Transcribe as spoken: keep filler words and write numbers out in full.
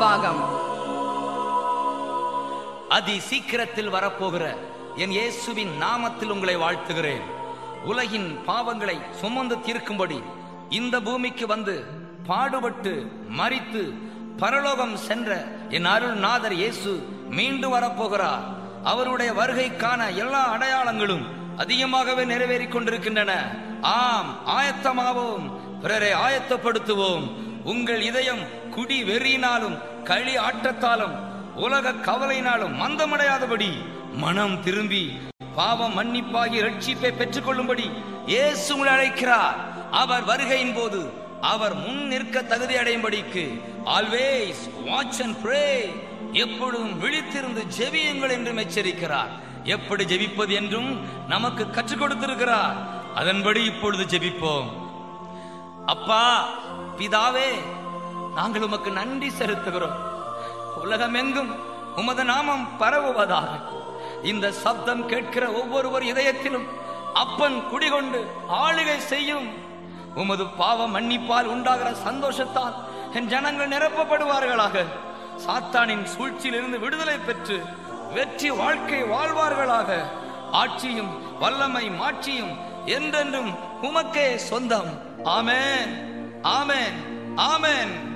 பாகம். அதி சீக்கிரத்தில் வரப்போகிற என் இயேசுவின் நாமத்தில் உங்களை வாழ்த்துகிறேன். உலகின் பாவங்களை சுமந்து தீர்க்கும்படி இந்த பூமிக்கு வந்து பாடுபட்டு மரித்து பரலோகம் சென்ற என் அருள்நாதர் இயேசு மீண்டு வரப்போகிறார். அவருடைய வருகைக்கான எல்லா அடையாளங்களும் அதிகமாகவே நிறைவேறிக் கொண்டிருக்கின்றன. ஆம், ஆயத்தமாவோம், பிறரை ஆயத்தப்படுத்துவோம். உங்கள் இதயம் குடி வெறியினாலும் களி ஆட்டத்தாலும் உலக கவலையினாலும் மந்தமடையாதபடி மனம் திரும்பி பாவம் மன்னிப்பாகி ரட்சிப்பை பெற்றுக் கொள்ளும்படி இயேசு உங்களை அழைக்கிறார். அவர் வருகையின் போது அவர் முன் நிற்க தகுதி அடையும்படிக்கு ஆல்வேஸ் வாட்ச் அண்ட் ப்ரே, எப்பொழுதும் விழித்திருந்து ஜெபியுங்கள் என்றும் எச்சரிக்கிறார். எப்படி ஜெபிப்பது என்றும் நமக்கு கற்றுக் கொடுத்திருக்கிறார். அதன்படி இப்பொழுது ஜெபிப்போம். அப்பா பிதாவே, நாங்கள் உமக்கு நன்றி செலுத்துகிறோம். உலகமெங்கும் உமது நாமம் பரவுவதாக. இந்த சப்தம் கேட்கிற ஒவ்வொருவர் இதயத்திலும் அப்பன் குடிகொண்டு ஆளுகை செய்யும். உமது பாவ மன்னிப்பால் உண்டாகிற சந்தோஷத்தால் என் ஜனங்கள் நிரப்பப்படுவார்களாக. சாத்தானின் சூழ்ச்சியிலிருந்து விடுதலை பெற்று வெற்றி வாழ்க்கை வாழ்வார்களாக. ஆட்சியும் வல்லமை மாட்சியும் என்றென்றும் உமக்கே சொந்தம். ஆமென், ஆமென், ஆமென்.